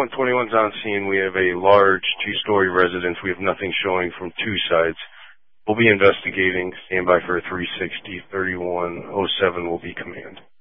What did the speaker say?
3121's on scene. We have a large two-story residence. We have nothing showing from two sides. We'll be investigating. Stand by for a 360. 3107 will be command.